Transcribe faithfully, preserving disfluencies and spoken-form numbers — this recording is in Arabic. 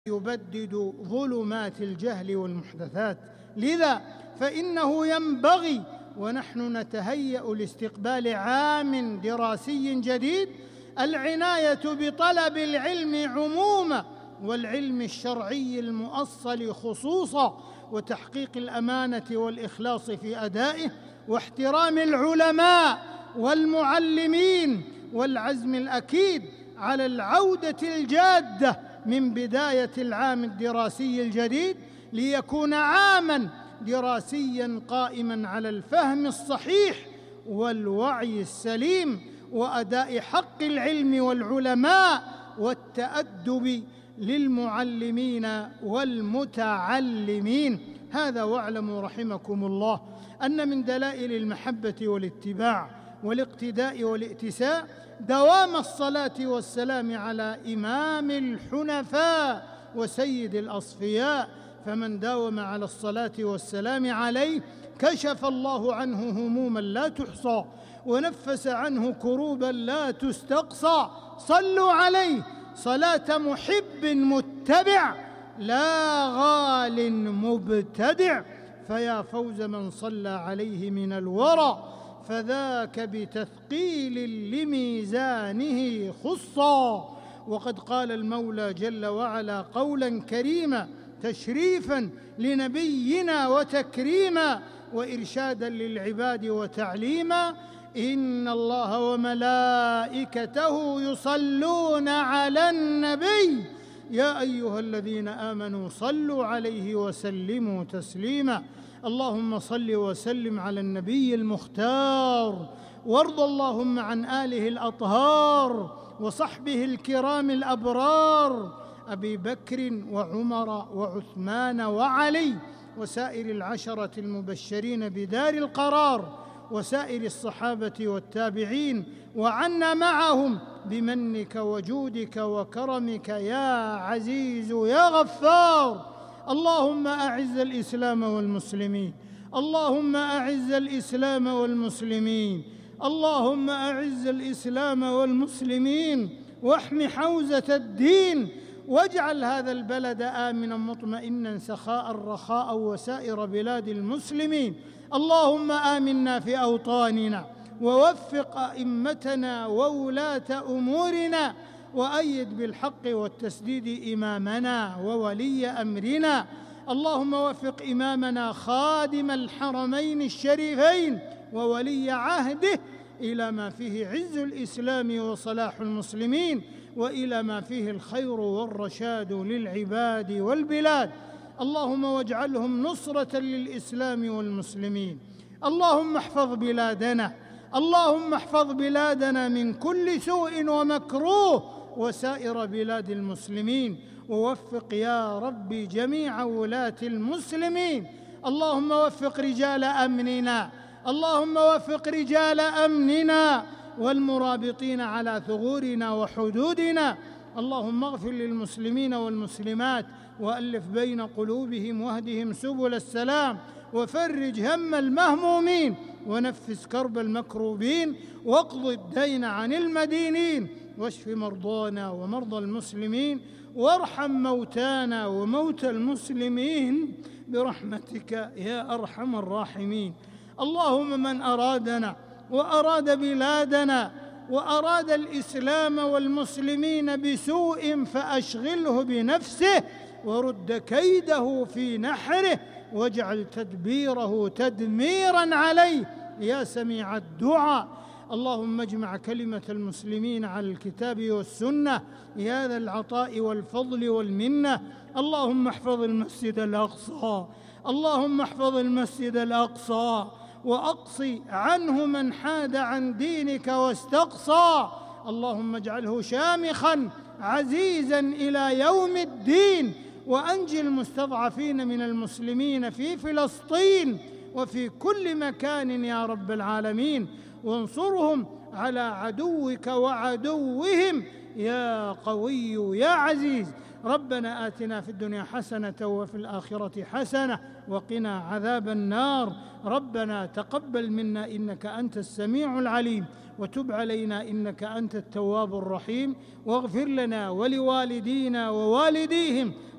يبدد ظلمات الجهل والمحدثات. لذا فإنه ينبغي ونحن نتهيأ لاستقبال عام دراسي جديد العناية بطلب العلم عموما والعلم الشرعي المؤصل خصوصا، وتحقيق الأمانة والإخلاص في أدائه، واحترام العلماء والمعلمين، والعزم الأكيد على العودة الجادة من بداية العام الدراسي الجديد ليكون عاماً دراسياً قائماً على الفهم الصحيح والوعي السليم وأداء حق العلم والعلماء والتأدب للمعلمين والمتعلمين. هذا واعلموا رحمكم الله أن من دلائل المحبة والاتباع والاقتداء والائتساء دوام الصلاة والسلام على إمام الحنفاء وسيد الأصفياء، فمن داوم على الصلاة والسلام عليه كشف الله عنه هموما لا تحصى ونفس عنه كروبا لا تستقصى. صلوا عليه صلاة محب متبع لا غال مبتدع، فيا فوز من صلى عليه من الورى فذاك بتثقيل لميزانه خصا. وقد قال المولى جل وعلا قولا كريما تشريفا لنبينا وتكريما وإرشادا للعباد وتعليما: إن الله وملائكته يصلون على النبي يا أيها الذين آمنوا صلوا عليه وسلموا تسليما. اللهم صل وسلم على النبي المختار، وارض اللهم عن آله الأطهار وصحبه الكرام الأبرار أبي بكر وعمر وعثمان وعلي وسائر العشرة المبشرين بدار القرار وسائر الصحابة والتابعين، وعنا معهم بمنك وجودك وكرمك يا عزيز يا غفار. اللهم أعز الإسلام والمسلمين، اللهم أعز الإسلام والمسلمين، اللهم أعز الإسلام والمسلمين واحم حوزة الدين، واجعل هذا البلد آمنا مطمئنا سخاء رخاء وسائر بلاد المسلمين. اللهم آمنا في أوطاننا ووفق أئمتنا وولاة أمورنا، وأيد بالحق والتسديد إمامنا وولي أمرنا. اللهم وفق إمامنا خادم الحرمين الشريفين وولي عهده إلى ما فيه عز الإسلام وصلاح المسلمين، وإلى ما فيه الخير والرشاد للعباد والبلاد. اللهم واجعلهم نصرة للإسلام والمسلمين. اللهم احفظ بلادنا، اللهم احفظ بلادنا من كل سوء ومكروه وسائر بلاد المسلمين، ووفق يا رب جميع ولاة المسلمين. اللهم وفق رجال أمننا، اللهم وفق رجال أمننا والمرابطين على ثغورنا وحدودنا. اللهم اغفر للمسلمين والمسلمات وألف بين قلوبهم واهدهم سبل السلام، وفرج هم المهمومين ونفس كرب المكروبين، واقض الدين عن المدينين، واشف مرضانا ومرضى المسلمين، وارحم موتانا وموتى المسلمين برحمتك يا أرحم الراحمين. اللهم من أرادنا وأراد بلادنا وأراد الإسلام والمسلمين بسوء فأشغله بنفسه ورد كيده في نحره، واجعل تدبيره تدميرا عليه يا سميع الدعاء. اللهم اجمع كلمة المسلمين على الكتاب والسنة يا ذا العطاء والفضل والمنة. اللهم احفظ المسجد الأقصى، اللهم احفظ المسجد الأقصى وأقصي عنه من حاد عن دينك واستقصى. اللهم اجعله شامخا عزيزا إلى يوم الدين، وأنجي المستضعفين من المسلمين في فلسطين وفي كل مكان يا رب العالمين، وانصرهم على عدوك وعدوهم يا قوي يا عزيز. ربنا آتنا في الدنيا حسنة وفي الآخرة حسنة وقنا عذاب النار. ربنا تقبل منا إنك أنت السميع العليم، وتب علينا إنك أنت التواب الرحيم، واغفر لنا ولوالدينا ووالديهم